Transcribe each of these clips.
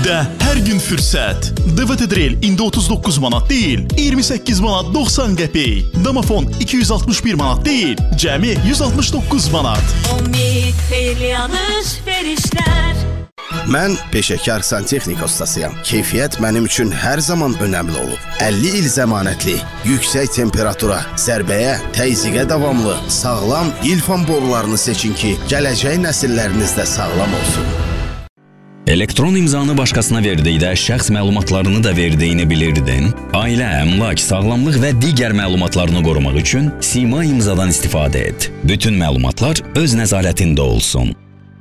Evdə hər gün fürsət. DVD Drill indi 39 manat deyil, 28 manat 90 qəpik. Domofon 261 manat deyil, cəmi 169 manat. Omid xeyli alış-verişlər. Mən peşəkar santexnik ustasıyam. Keyfiyyət mənim üçün hər zaman önəmli olub. 50 il zəmanətli, yüksək temperatura, zərbəyə, təzyiqə davamlı, sağlam İlfan borularını seçin ki, gələcək nəsilləriniz də sağlam olsun. Elektron imzanı başqasına verdikdə şəxs məlumatlarını da verdiyini bilirdin. Ailə, əmlak, sağlamlıq və digər məlumatlarını qorumaq üçün Sima imzadan istifadə et. Bütün məlumatlar öz nəzarətində olsun.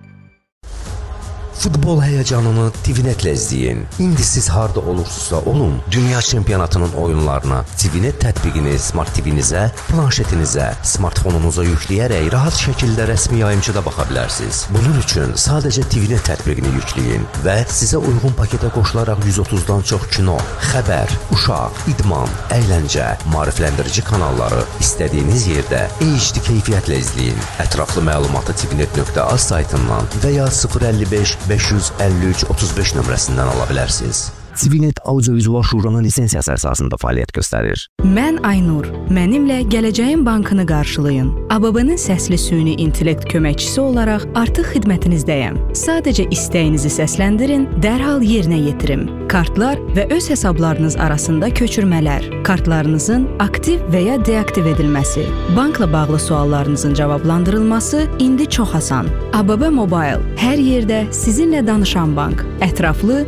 Futbol həyəcanını TVNet-lə izləyin. İndi siz harda olursunuzsa olun, dünya çempionatının oyunlarına TVNet tətbiqini Smart TV-nizə, planşetinizə, smartfonunuza yükləyərək rahat şəkildə rəsmi yayımçıda baxa bilərsiniz. Bunun üçün sadəcə TVNet tətbiqini yükləyin və sizə uyğun paketə qoşularaq 130-dan çox kino, xəbər, uşaq, idman, əyləncə, maarifləndirici kanalları istədiyiniz yerdə HD keyfiyyətlə izləyin. Ətraflı məlumatı tvnet.az saytından və ya 055 553 35 nömrəsindən ala bilərsiniz. TVNet Audiovizual Şuranın lisensiyası əsasında fəaliyyət göstərir. Mən Aynur. Mənimlə Gələcəyin Bankını qarşılayın. ABB-nin səsli süni intellekt köməkçisi olaraq artıq xidmətinizdəyəm. Sadəcə istəyinizi səsləndirin, dərhal yerinə yetirim. Kartlar və öz hesablarınız arasında köçürmələr, kartlarınızın aktiv və ya deaktiv edilməsi, bankla bağlı suallarınızın cavablandırılması indi çox asan. ABB Mobile, hər yerdə sizinlə danışan bank. Ətraflı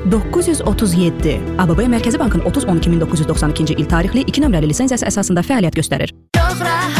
937. ABB Mərkəzi Bankın 30-12-1992-ci il tarixli 2 nömrəli lisensiyası əsasında fəaliyyət göstərir.